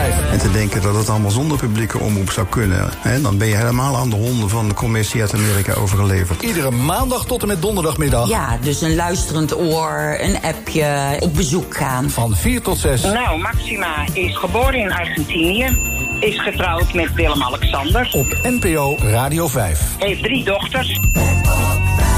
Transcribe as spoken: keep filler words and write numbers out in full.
vijf. En te denken dat het allemaal zonder publieke omroep zou kunnen. Hè, dan ben je helemaal aan de honden van de commissie uit Amerika overgeleverd. Iedere maandag tot en met donderdagmiddag. Ja, dus een luisterend oor, een appje, op bezoek gaan. Van vier tot zes. Nou, Maxima is geboren in Argentinië. Is getrouwd met Willem-Alexander. Op N P O Radio vijf. Heeft drie dochters.